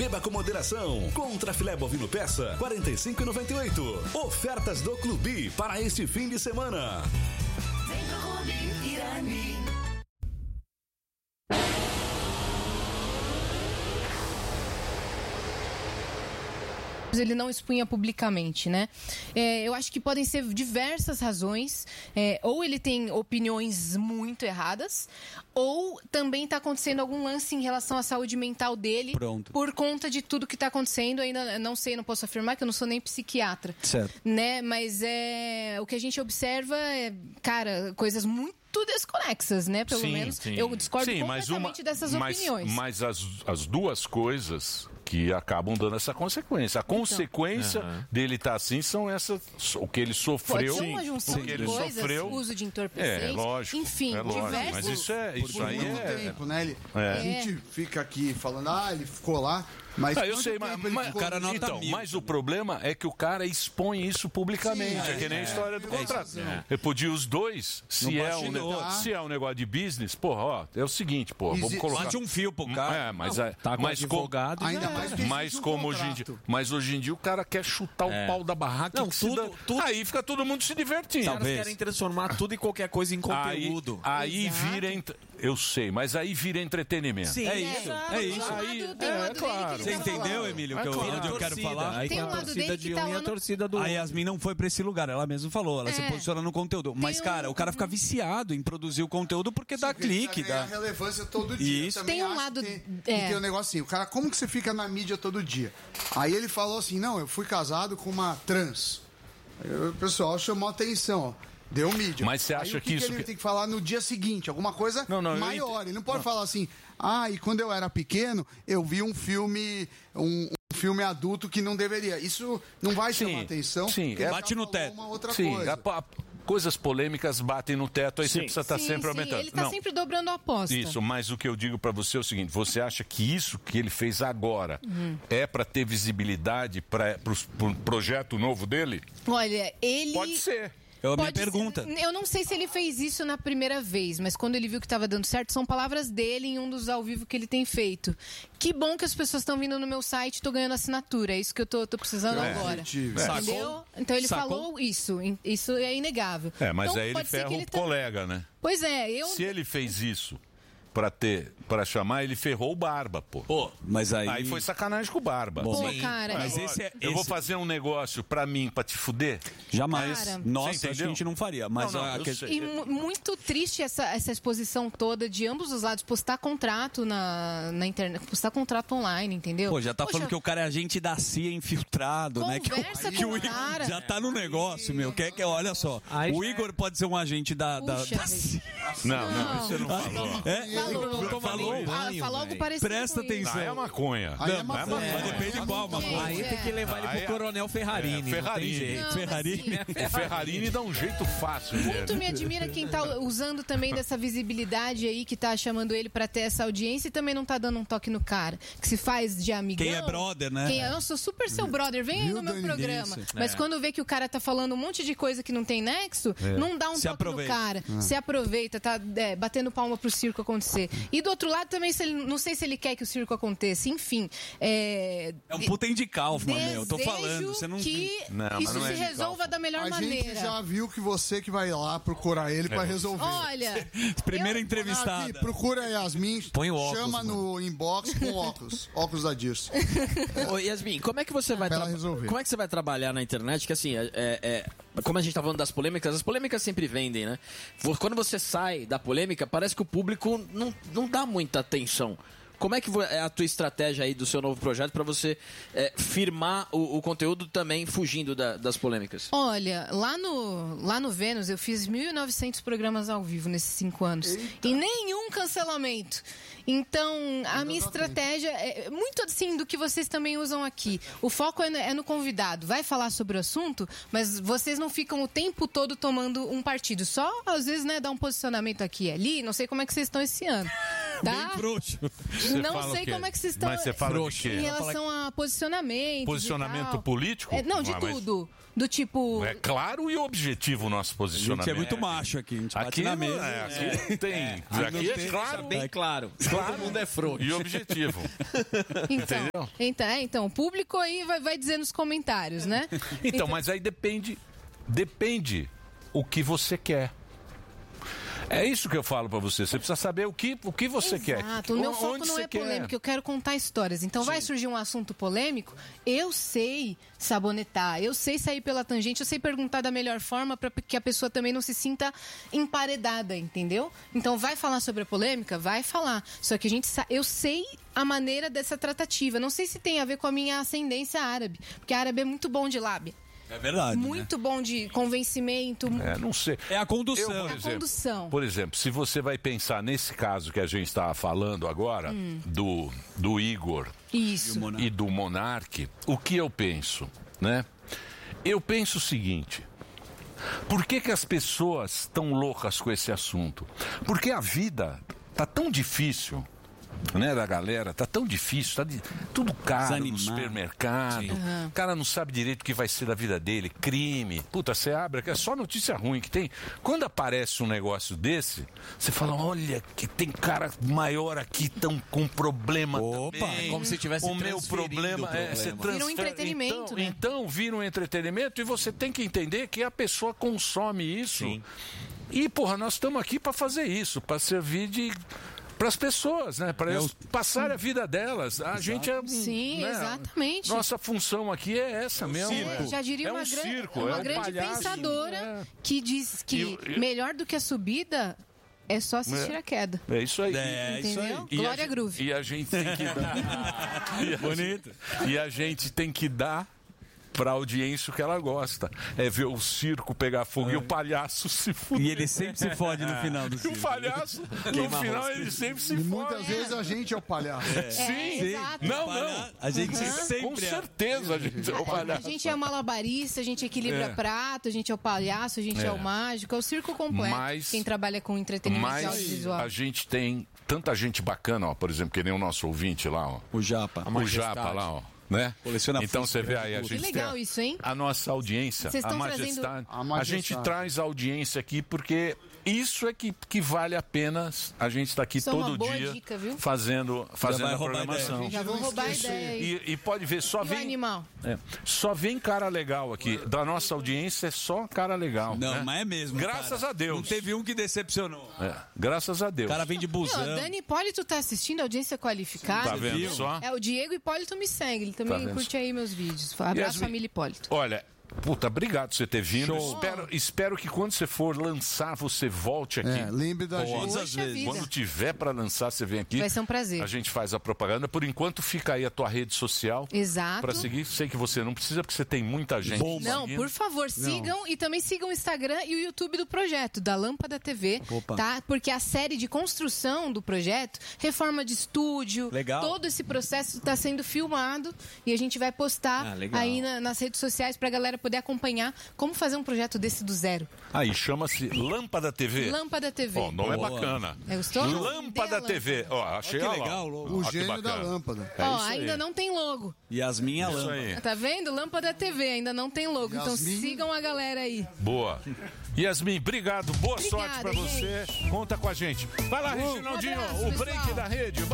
Beba com moderação. Contra filé bovino peça, R$ 45,98. Ofertas do Clube para este fim de semana. Vem pro Clube Irani. Ele não expunha publicamente, né? Eu acho que podem ser diversas razões. Ou ele tem opiniões muito erradas, ou também está acontecendo algum lance em relação à saúde mental dele. Pronto. Por conta de tudo que está acontecendo. Ainda não sei, não posso afirmar, que eu não sou nem psiquiatra. Certo. Né? Mas o que a gente observa cara, coisas muito desconexas, né? Pelo menos. Sim. Eu discordo sim, completamente dessas opiniões. Mas as duas coisas que acabam dando essa consequência. A consequência dele estar assim são essas, o que ele sofreu. Pode ser uma junção de coisas, uso de entorpecentes, lógico, enfim, diversos. Mas isso aí é tempo, né? A gente fica aqui falando, ele ficou lá. Mas eu sei, mas o cara não mas o problema é que o cara expõe isso publicamente. É que nem a história do contrato. Ele podia os dois, se é um negócio de business, é o seguinte, vamos colocar. Bate um fio pro cara. Tá com advogado. Ainda mais que mas como hoje em dia o cara quer chutar o pau da barraca. Não, tudo. Aí fica todo mundo se divertindo. Os caras querem transformar tudo e qualquer coisa em conteúdo. Aí vira. Eu sei, mas aí vira entretenimento. Sim, é isso. Aí, claro. Você entendeu, Emílio, onde eu quero falar? Aí tem a torcida de um e a torcida do outro. A Yasmin não foi pra esse lugar, ela mesma falou, ela se posiciona no conteúdo. Mas, cara, o cara fica viciado em produzir o conteúdo porque dá clique. Dá relevância todo dia. Isso. Tem um lado... Tem um negócio assim, o cara, como que você fica na mídia todo dia? Aí ele falou assim, não, eu fui casado com uma trans. Aí o pessoal chamou atenção, Deu mídia. Mas você acha que isso... Ele tem que falar no dia seguinte, alguma coisa maior. Ele não pode falar assim, e quando eu era pequeno, eu vi um filme... Um filme adulto que não deveria. Isso não vai chamar atenção. Sim, bate no teto. Uma outra coisa. Coisas polêmicas batem no teto, aí você precisa estar sempre aumentando. Ele está sempre dobrando a aposta. Isso, mas o que eu digo para você é o seguinte, você acha que isso que ele fez agora é para ter visibilidade para o projeto novo dele? Olha, ele... Pode ser. Minha pergunta. Eu não sei se ele fez isso na primeira vez, mas quando ele viu que estava dando certo, são palavras dele em um dos ao vivo que ele tem feito. Que bom que as pessoas estão vindo no meu site e estou ganhando assinatura. É isso que eu tô precisando agora. Entendeu? Então ele falou isso. Isso é inegável. Mas então, aí ele ferra o colega, né? Pois é, Se ele fez isso pra chamar, ele ferrou o Barba, pô. Mas aí foi sacanagem com o Barba. Cara. Mas eu vou fazer um negócio pra mim, pra te fuder? Jamais. Cara, nossa, acho que a gente não faria. Mas E muito triste essa exposição toda de ambos os lados. Postar contrato na internet, postar contrato online, entendeu? Já tá falando que o cara é agente da CIA infiltrado, né? Que o Igor já tá no negócio, meu. Olha só. O Igor pode ser um agente da CIA. Não, você não falou. Falou algo parecido. Presta atenção. Aí é maconha. Mas depende de qual maconha. Aí tem que levar ele pro Coronel Ferrarini. Ferrarini. O Ferrarini dá um jeito fácil. Muito me admira quem tá usando também dessa visibilidade aí, que tá chamando ele pra ter essa audiência e também não tá dando um toque no cara. Que se faz de amigão. Quem é brother, né? Eu sou super seu brother, vem aí no meu programa. Mas quando vê que o cara tá falando um monte de coisa que não tem nexo, não dá um toque no cara. Se aproveita, tá batendo palma pro circo acontecer. E do outro lado também, não sei se ele quer que o circo aconteça, enfim. É um puta de Kaufman, eu tô falando. Você não... que isso se resolva da melhor maneira. A gente já viu que você que vai lá procurar ele pra resolver. Olha... Primeira entrevistada. Procura a Yasmin, põe o óculos, chama no inbox com óculos da Dirce. Ô, Yasmin, como é que você vai trabalhar na internet? Que assim, como a gente tá falando das polêmicas, as polêmicas sempre vendem, né? Quando você sai da polêmica, parece que o público não dá muita atenção. Como é que é a tua estratégia aí do seu novo projeto para você firmar o conteúdo também fugindo das polêmicas? Olha, lá no Vênus eu fiz 1.900 programas ao vivo nesses 5 anos. Eita. E nenhum cancelamento. Então, a minha estratégia é muito assim do que vocês também usam aqui. O foco é no convidado. Vai falar sobre o assunto, mas vocês não ficam o tempo todo tomando um partido. Só, às vezes, dar um posicionamento aqui e ali. Não sei como é que vocês estão esse ano. Tá? Bem frouxo. Não sei como é que vocês estão Mas você fala de quê? Em relação tomar posicionamento. Posicionamento político? Não, de tudo. Do tipo... É claro e objetivo o nosso posicionamento. A gente é muito macho aqui, a gente bate na mesa. Aqui tem. Aqui é claro. Bem claro. Todo mundo é frouxo. E objetivo. Entendeu? Então, o público aí vai dizer nos comentários, né? Então, mas aí depende o que você quer. É isso que eu falo pra você. Você precisa saber o que você quer. Exato. O meu foco não é polêmica. Eu quero contar histórias. Então vai surgir um assunto polêmico. Eu sei sabonetar. Eu sei sair pela tangente. Eu sei perguntar da melhor forma para que a pessoa também não se sinta emparedada, entendeu? Então vai falar sobre a polêmica? Vai falar. Só que eu sei a maneira dessa tratativa. Não sei se tem a ver com a minha ascendência árabe. Porque árabe é muito bom de lábia. É verdade. Muito bom de convencimento. Não sei. É a condução. Por exemplo, se você vai pensar nesse caso que a gente estava falando agora, do Igor e do Monark, o que eu penso, né? Eu penso o seguinte: por que as pessoas estão loucas com esse assunto? Porque a vida tá tão difícil, né, da galera, tá tão difícil, tudo caro no supermercado, o cara não sabe direito o que vai ser da vida dele, crime, puta, você abre, é só notícia ruim que tem. Quando aparece um negócio desse, você fala, olha, que tem cara maior aqui, tão com problema também. Como se tivesse o meu problema é você vira um entretenimento, né? Então vira um entretenimento e você tem que entender que a pessoa consome isso. Sim. E, porra, nós estamos aqui para fazer isso, para servir para as pessoas, né? Para elas passarem a vida delas. A gente é... Sim, né? Exatamente. Nossa função aqui é essa mesmo. Já diria uma grande palhaço, pensadora que diz que melhor do que a subida é só assistir a queda. É isso aí. Entendeu? Glória Groove. E a gente tem que dar... Bonito. E a gente tem que dar pra audiência o que ela gosta. É ver o circo pegar fogo e o palhaço se fuder. E ele sempre se fode no final do circo. E o palhaço, no final, ele sempre se fode. Muitas vezes a gente é o palhaço. Sim. Não. A gente sempre com certeza a gente é o palhaço. A gente é o malabarista, a gente equilibra prato, a gente é o palhaço, a gente é o mágico, é o circo completo. Quem trabalha com entretenimento audiovisual. A gente tem tanta gente bacana, ó, por exemplo, que nem o nosso ouvinte lá, ó. O Japa. O Japa lá, ó. Né? Então você vê aí, a gente legal tem isso, hein? A nossa audiência, a majestade. A gente traz a audiência aqui porque isso é que vale a pena a gente estar aqui todo dia dica, viu? fazendo a programação. Já vou roubar a ideia. E pode ver, só vem cara legal aqui. Da nossa audiência é só cara legal. Não, né? mas é mesmo. Graças a Deus. Não teve um que decepcionou. Graças a Deus. O cara vem de busão. Dani Hipólito tá assistindo a audiência qualificada. Tá vendo só? O Diego Hipólito me segue. Ele também curte aí meus vídeos. Abraço, família Hipólito. Olha, puta, obrigado por você ter vindo. Espero que quando você for lançar, você volte aqui. Lembre da gente. Quando tiver para lançar, você vem aqui. Vai ser um prazer. A gente faz a propaganda. Por enquanto, fica aí a tua rede social. Exato. Para seguir. Sei que você não precisa, porque você tem muita gente. Não, por favor, sigam e também sigam o Instagram e o YouTube do projeto, da Lâmpada TV. Tá? Porque a série de construção do projeto, reforma de estúdio, todo esse processo está sendo filmado e a gente vai postar aí nas redes sociais para a galera poder acompanhar como fazer um projeto desse do zero. Aí, chama-se Lâmpada TV. Lâmpada TV. Ó, o nome é bacana. Gostou? Lâmpada TV. Ó, achei legal. O gênio da lâmpada. Ó, ainda não tem logo. Yasmin a lâmpada. Tá vendo? Lâmpada TV, ainda não tem logo. Então sigam a galera aí. Boa. Yasmin, obrigado. Boa sorte pra você. Conta com a gente. Vai lá, Reginaldinho, o break da rede.